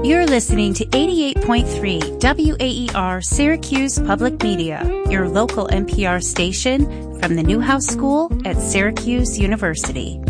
You're listening to 88.3 WAER Syracuse Public Media, your local NPR station from the Newhouse School at Syracuse University.